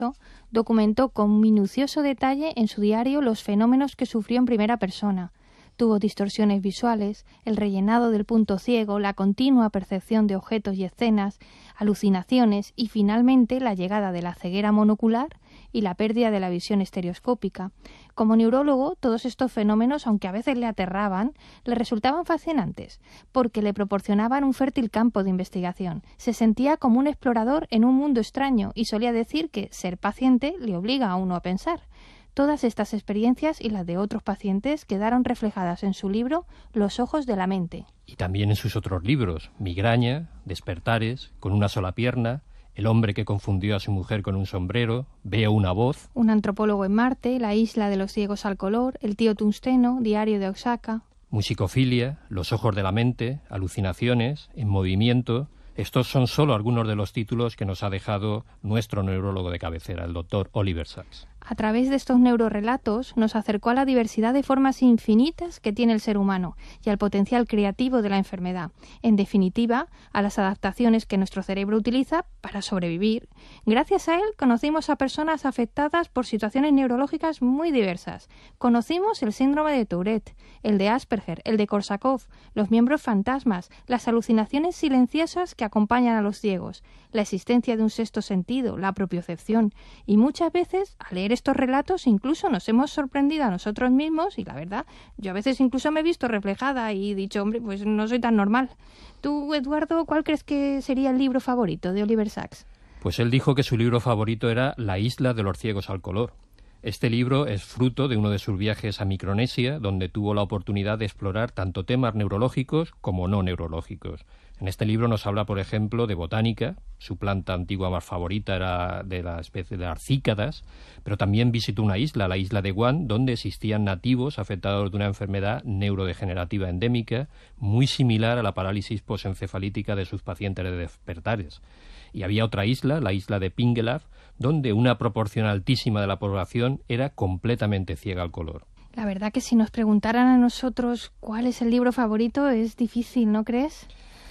documentó con minucioso detalle en su diario los fenómenos que sufrió en primera persona. Tuvo distorsiones visuales, el rellenado del punto ciego, la continua percepción de objetos y escenas, alucinaciones y finalmente la llegada de la ceguera monocular y la pérdida de la visión estereoscópica. Como neurólogo, todos estos fenómenos, aunque a veces le aterraban, le resultaban fascinantes, porque le proporcionaban un fértil campo de investigación. Se sentía como un explorador en un mundo extraño y solía decir que ser paciente le obliga a uno a pensar. Todas estas experiencias y las de otros pacientes quedaron reflejadas en su libro Los ojos de la mente. Y también en sus otros libros, Migraña, Despertares, Con una sola pierna, El hombre que confundió a su mujer con un sombrero, Veo una voz. Un antropólogo en Marte, La isla de los ciegos al color, El tío Tungsteno, Diario de Osaka. Musicofilia, Los ojos de la mente, Alucinaciones, En movimiento. Estos son solo algunos de los títulos que nos ha dejado nuestro neurólogo de cabecera, el doctor Oliver Sacks. A través de estos neurorelatos nos acercó a la diversidad de formas infinitas que tiene el ser humano y al potencial creativo de la enfermedad. En definitiva, a las adaptaciones que nuestro cerebro utiliza para sobrevivir. Gracias a él conocimos a personas afectadas por situaciones neurológicas muy diversas. Conocimos el síndrome de Tourette, el de Asperger, el de Korsakoff, los miembros fantasmas, las alucinaciones silenciosas que acompañan a los ciegos, la existencia de un sexto sentido, la propiocepción, y muchas veces, al leer estos relatos, incluso nos hemos sorprendido a nosotros mismos, y la verdad, yo a veces incluso me he visto reflejada y he dicho, hombre, pues no soy tan normal. Tú, Eduardo, ¿cuál crees que sería el libro favorito de Oliver Sacks? Pues él dijo que su libro favorito era La isla de los ciegos al color. Este libro es fruto de uno de sus viajes a Micronesia, donde tuvo la oportunidad de explorar tanto temas neurológicos como no neurológicos. En este libro nos habla, por ejemplo, de botánica. Su planta antigua más favorita era de la especie de las cícadas, pero también visitó una isla, la isla de Guam, donde existían nativos afectados de una enfermedad neurodegenerativa endémica muy similar a la parálisis posencefalítica de sus pacientes de despertares. Y había otra isla, la isla de Pingelab, donde una proporción altísima de la población era completamente ciega al color. La verdad que si nos preguntaran a nosotros cuál es el libro favorito es difícil, ¿no crees?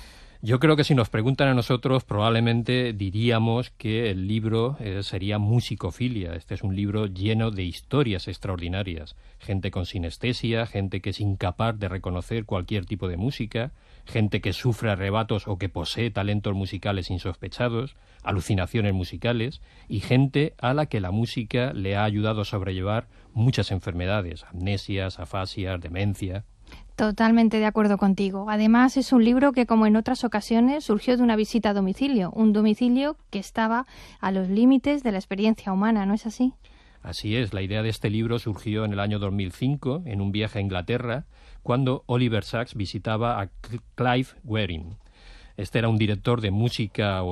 Yo creo que si nos preguntan a nosotros probablemente diríamos que el libro sería Musicofilia. Este es un libro lleno de historias extraordinarias. Gente con sinestesia, gente que es incapaz de reconocer cualquier tipo de música, gente que sufre arrebatos o que posee talentos musicales insospechados, alucinaciones musicales y gente a la que la música le ha ayudado a sobrellevar muchas enfermedades, amnesias, afasias, demencia. Totalmente de acuerdo contigo. Además, es un libro que, como en otras ocasiones, surgió de una visita a domicilio, un domicilio que estaba a los límites de la experiencia humana, ¿no es así? Así es, la idea de este libro surgió en el año 2005, en un viaje a Inglaterra, cuando Oliver Sacks visitaba a Clive Wearing. Este era un director de música,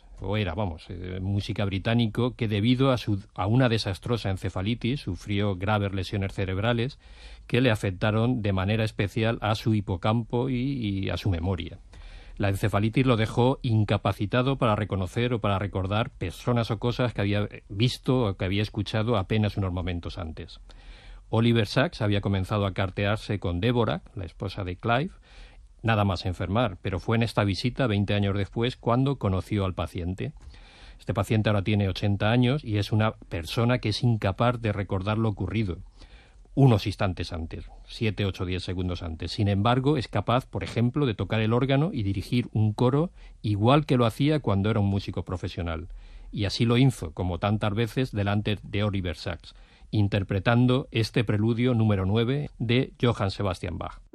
música británico, que debido a una desastrosa encefalitis sufrió graves lesiones cerebrales que le afectaron de manera especial a su hipocampo y a su memoria. La encefalitis lo dejó incapacitado para reconocer o para recordar personas o cosas que había visto o que había escuchado apenas unos momentos antes. Oliver Sacks había comenzado a cartearse con Deborah, la esposa de Clive, nada más enfermar, pero fue en esta visita, 20 años después, cuando conoció al paciente. Este paciente ahora tiene 80 años y es una persona que es incapaz de recordar lo ocurrido unos instantes antes, 7, 8, 10 segundos antes. Sin embargo, es capaz, por ejemplo, de tocar el órgano y dirigir un coro igual que lo hacía cuando era un músico profesional. Y así lo hizo, como tantas veces, delante de Oliver Sacks, interpretando este preludio número 9 de Johann Sebastian Bach.